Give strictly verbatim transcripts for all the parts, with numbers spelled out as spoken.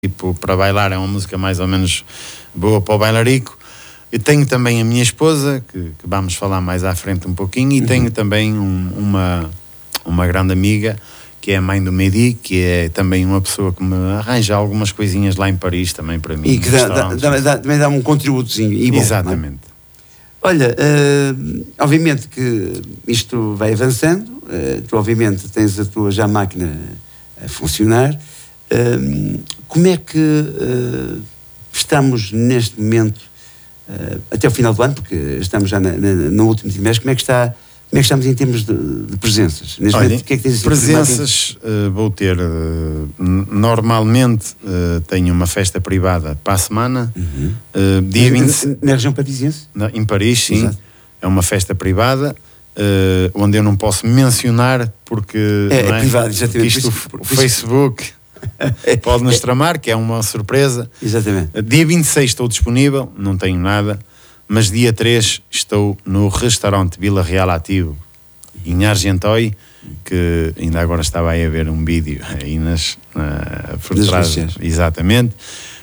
tipo, para bailar é uma música mais ou menos boa para o bailarico. Eu tenho também a minha esposa, que, que vamos falar mais à frente um pouquinho, e uhum. tenho também um, uma, uma grande amiga, que é a mãe do Mehdi, que é também uma pessoa que me arranja algumas coisinhas lá em Paris também para mim. E que dá, dá, dá, dá, também dá um contributozinho. E bom, exatamente. Olha, uh, obviamente que isto vai avançando, uh, tu obviamente tens a tua já máquina a funcionar. Uh, como é que uh, estamos neste momento, uh, até o final do ano, porque estamos já na, na, no último trimestre, como é que está, como é que estamos em termos de, de presenças? Neste Olha, momento, o que é que tens assim, presenças, uh, vou ter, uh, normalmente uh, tenho uma festa privada para a semana, uhum. uh, dia vinte... Na, na região parisiense? Na, em Paris, sim. Exato. É uma festa privada, uh, onde eu não posso mencionar, porque, é, não é? é privado, exatamente. Isto, por, por, o Facebook pode-nos tramar, que é uma surpresa. Exatamente. Dia vinte e seis estou disponível, não tenho nada, mas dia três estou no restaurante Vila Real Ativo, em Argentói, que ainda agora estava aí a ver um vídeo aí nas, na, por trás, exatamente.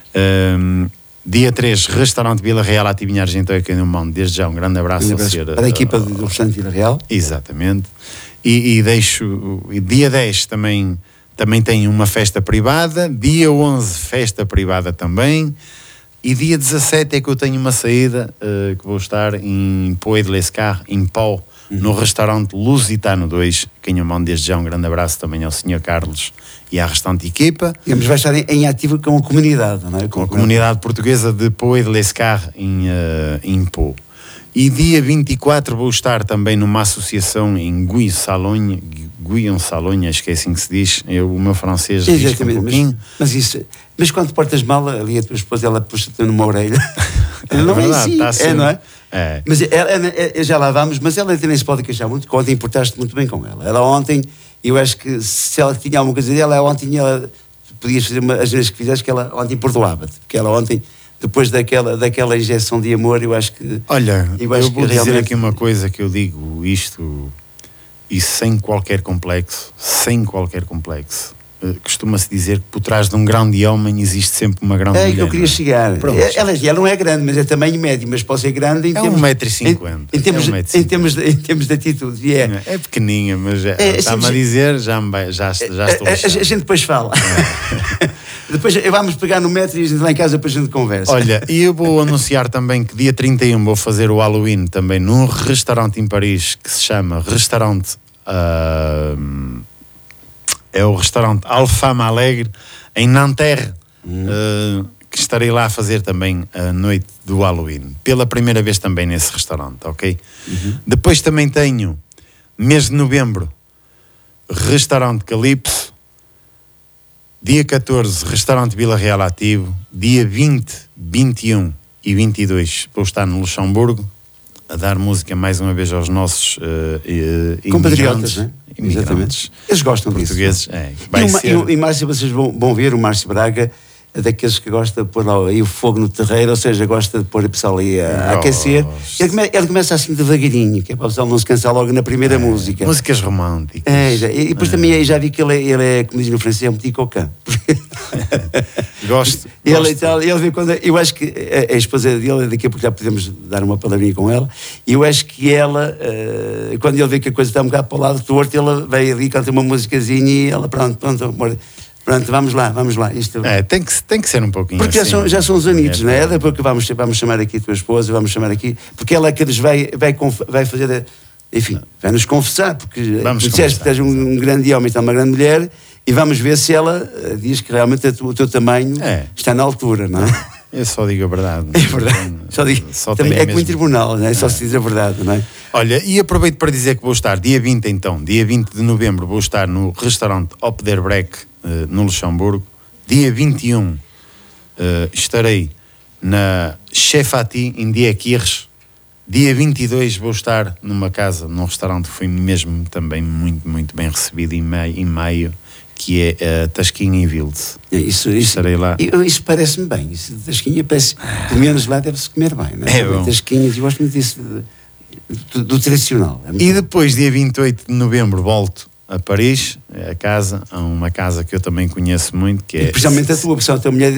Um, dia três, restaurante Vila Real Ativo em Argentói, que eu mando desde já um grande abraço, um abraço ser, para a equipa do restaurante Vila Real. Exatamente. E, e deixo, e dia dez também Também tenho uma festa privada, dia onze festa privada também, e dia dezassete é que eu tenho uma saída uh, que vou estar em Puy de Lescar, em Pau, uhum. no restaurante Lusitano dois, quem eu mando desde já um grande abraço também ao senhor Carlos e à restante equipa. Digamos, vai estar em, em ativo com a comunidade, não é? Com, com a comunidade portuguesa de Puy de Lescar em, uh, em Pau. E dia vinte e quatro vou estar também numa associação em Guyon-Salonha, Guyon-Salonha, acho que é assim que se diz, eu, o meu francês risca um pouquinho. Mas, mas, isso, mas quando portas mal, ali a tua esposa, ela puxa-te numa orelha. É não verdade, é assim, tá assim, é, não é? É. Mas ela, ela, já lá vamos, mas ela também se pode queixar muito, que ontem importaste muito bem com ela. Ela ontem, eu acho que se ela tinha alguma coisa dela, ontem ela, podias fazer uma, as vezes que fizeste, que ela ontem perdoava-te, porque ela ontem... Depois daquela, daquela injeção de amor, eu acho que... Olha, eu, acho eu vou que dizer realmente... aqui uma coisa que eu digo isto, e sem qualquer complexo, sem qualquer complexo. Uh, costuma-se dizer que por trás de um grande homem existe sempre uma grande é mulher. É que eu queria chegar. Pronto. Ela, ela não é grande, mas é tamanho médio, mas pode ser grande em é termos... um metro e cinquenta. Em, em, termos, é um em, termos de, em termos de atitude. É, é pequeninha, mas é, é, está-me a dizer, já, me, já, já estou a, a, a gente depois fala. É. Depois vamos pegar no metro e a gente lá em casa para a gente conversa. Olha, e eu vou anunciar também que dia trinta e um vou fazer o Halloween também num restaurante em Paris que se chama Restaurante... Uh, é o restaurante Alfama Alegre, em Nanterre, hum. uh, que estarei lá a fazer também a noite do Halloween. Pela primeira vez também nesse restaurante, ok? Uhum. Depois também tenho, mês de novembro, Restaurante Calypso. Dia catorze, Restaurante Vila Real Ativo. Dia vinte, vinte e um e vinte e dois vou estar no Luxemburgo a dar música mais uma vez aos nossos uh, uh, compatriotas, né? Imigrantes. Eles gostam portugueses. Disso. É, vai e, ser... e, e Márcio, vocês vão, vão ver o Márcio Braga, é daqueles que gosta de pôr lá aí o fogo no terreiro, ou seja, gosta de pôr o pessoal ali a, a aquecer. Ele, come, ele começa assim devagarinho, que é para o pessoal não se cansar logo na primeira é, música. Músicas românticas. É, já, e depois é. também já vi que ele é, ele é, como diz no francês, é um petit coquin. Gosto. Ele, gosto. Ele, ele, quando, eu acho que a, a esposa dele, daqui a pouco já podemos dar uma palavrinha com ela, e eu acho que ela, uh, quando ele vê que a coisa está um bocado para o lado torto, ela vai ali, canta uma musicazinha e ela, pronto, pronto, amor. Pronto, vamos lá, vamos lá. Isto... É, tem que, tem que ser um pouquinho porque assim. já são, já são os anitos, é, não é? Depois que vamos, vamos chamar aqui a tua esposa, vamos chamar aqui, porque ela que nos vai, vai, vai fazer, a, enfim, vai nos confessar, porque vamos tu disseste que és um, um grande homem, está uma grande mulher, e vamos ver se ela uh, diz que realmente a tu, o teu tamanho é. está na altura, não é? Eu só digo a verdade. É verdade. Só digo, só também é mesmo... como em tribunal, não é? Só é. se diz a verdade, não é? Olha, e aproveito para dizer que vou estar dia vinte então, dia vinte de novembro, vou estar no restaurante Op der Breck, uh, no Luxemburgo. Dia vinte e um uh, estarei na Chefati, em Diekirch. Dia vinte e dois vou estar numa casa, num restaurante que foi mesmo também muito, muito bem recebido em maio, em maio que é a uh, Tasquinha em Vildes. Isso, isso, estarei lá. Isso parece-me bem. Isso, Tasquinha parece, pelo menos lá deve-se comer bem, não é? É Tasquinhas, eu gosto muito disso, do, do tradicional. É e depois, dia vinte e oito de novembro, volto a Paris, a casa, a uma casa que eu também conheço muito, que é... E, precisamente a tua, a tua mulher